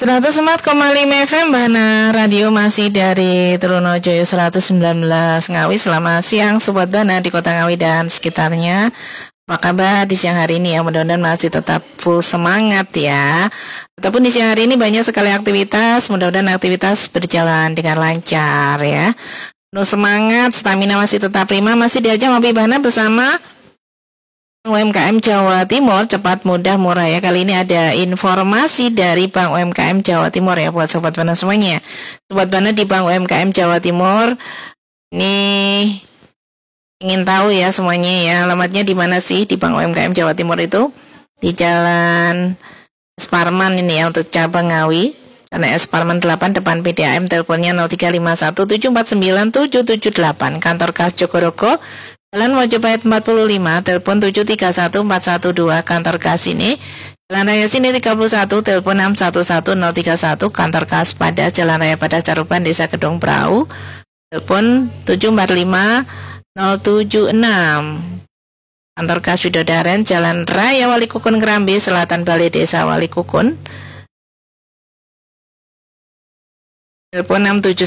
104,5 FM Bana Radio masih dari Trunojoyo 119 Ngawi. Selamat siang Sobat Bana di Kota Ngawi dan sekitarnya. Apa kabar di siang hari ini ya? Mudah-mudahan masih tetap full semangat ya. Ataupun di siang hari ini banyak sekali aktivitas. Mudah-mudahan aktivitas berjalan dengan lancar ya. Penuh semangat, stamina masih tetap prima. Masih diajak ngopi Bana bersama UMKM Jawa Timur, cepat, mudah, murah ya. Kali ini ada informasi dari Bank UMKM Jawa Timur ya buat Sobat Bana semuanya. Sobat Bana di Bank UMKM Jawa Timur ini ingin tahu ya semuanya ya, alamatnya di mana sih di Bank UMKM Jawa Timur itu? Di Jalan Esparman ini ya untuk cabang Ngawi. Karena Esparman 8 depan PDAM, teleponnya 0351749778. Kantor Kas Jogorogo, Jalan Mojopahit 45, telepon 731412. Kantor Kas ini Jalan Raya Sini 31, telepon 611031. Kantor Kas pada Jalan Raya pada Caruban, Desa Kedung Prau, telepon 745076. Kantor Kas Widodaren, Jalan Raya Wali Kukun Kerambi Selatan, Balai Desa Wali Kukun, telepon